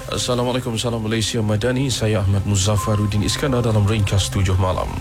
Assalamualaikum, salam Malaysia Madani. Saya Ahmad Muzaffaruddin Iskandar dalam Ringkas 7 Malam.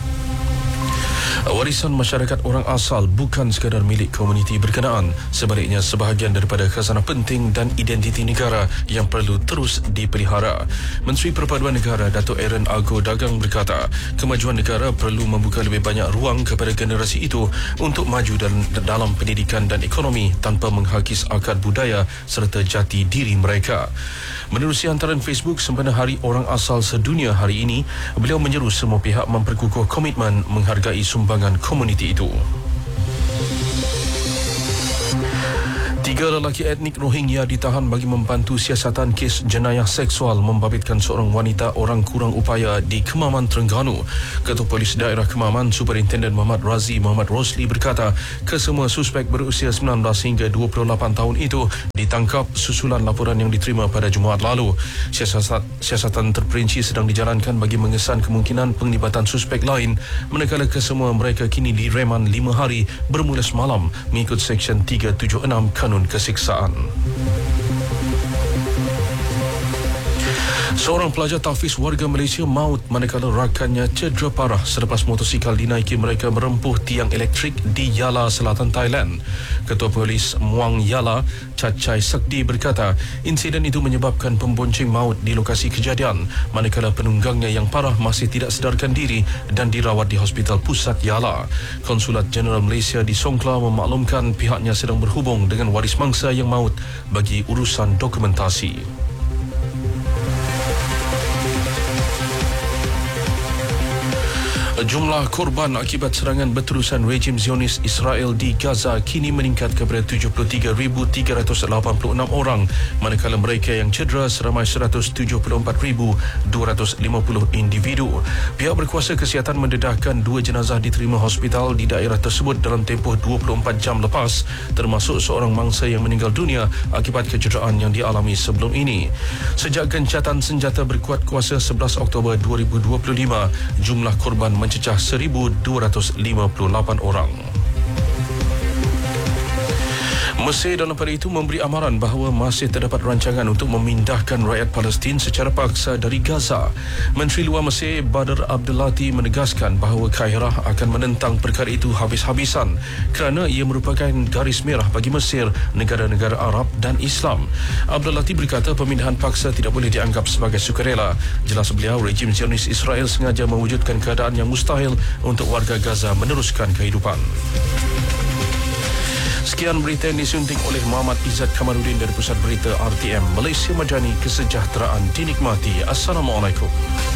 Warisan masyarakat orang asal bukan sekadar milik komuniti berkenaan. Sebaliknya, sebahagian daripada khazanah penting dan identiti negara yang perlu terus dipelihara. Menteri Perpaduan Negara Dato' Aaron Argo Dagang berkata, kemajuan negara perlu membuka lebih banyak ruang kepada generasi itu untuk maju dalam pendidikan dan ekonomi tanpa menghakis akar budaya serta jati diri mereka. Menerusi hantaran Facebook sempena Hari Orang Asal Sedunia hari ini, beliau menyeru semua pihak memperkukuh komitmen menghargai sumbangan komuniti itu. 3 lelaki etnik Rohingya ditahan bagi membantu siasatan kes jenayah seksual membabitkan seorang wanita orang kurang upaya di Kemaman, Terengganu. Ketua Polis Daerah Kemaman, Superintendent Muhammad Razi Muhammad Rosli berkata, kesemua suspek berusia 19 hingga 28 tahun itu ditangkap susulan laporan yang diterima pada Jumaat lalu. Siasatan terperinci sedang dijalankan bagi mengesan kemungkinan penglibatan suspek lain, manakala kesemua mereka kini direman 5 hari bermula semalam mengikut Seksyen 376 Kanun Kesiksaan. Seorang pelajar tahfiz warga Malaysia maut manakala rakannya cedera parah selepas motosikal dinaiki mereka merempuh tiang elektrik di Yala, Selatan Thailand. Ketua Polis Muang Yala, Cacai Sakdi berkata, insiden itu menyebabkan pembonceng maut di lokasi kejadian manakala penunggangnya yang parah masih tidak sedarkan diri dan dirawat di Hospital Pusat Yala. Konsulat Jeneral Malaysia di Songkla memaklumkan pihaknya sedang berhubung dengan waris mangsa yang maut bagi urusan dokumentasi. Jumlah korban akibat serangan berterusan rejim Zionis Israel di Gaza kini meningkat kepada 73,386 orang, manakala mereka yang cedera seramai 174,250 individu. Pihak berkuasa kesihatan mendedahkan 2 jenazah diterima hospital di daerah tersebut dalam tempoh 24 jam lepas, termasuk seorang mangsa yang meninggal dunia akibat kecederaan yang dialami sebelum ini. Sejak gencatan senjata berkuat kuasa 11 Oktober 2025, jumlah korban mencecah 1,258 orang. Mesir dalam pada itu memberi amaran bahawa masih terdapat rancangan untuk memindahkan rakyat Palestin secara paksa dari Gaza. Menteri Luar Mesir Badr Abdulati menegaskan bahawa Kairah akan menentang perkara itu habis-habisan kerana ia merupakan garis merah bagi Mesir, negara-negara Arab dan Islam. Abdulati berkata pemindahan paksa tidak boleh dianggap sebagai sukarela. Jelas beliau, rejim Zionis Israel sengaja mewujudkan keadaan yang mustahil untuk warga Gaza meneruskan kehidupan. Sekian berita yang disunting oleh Muhammad Izzat Kamarudin dari Pusat Berita RTM Malaysia Madani. Kesejahteraan dinikmati. Assalamualaikum.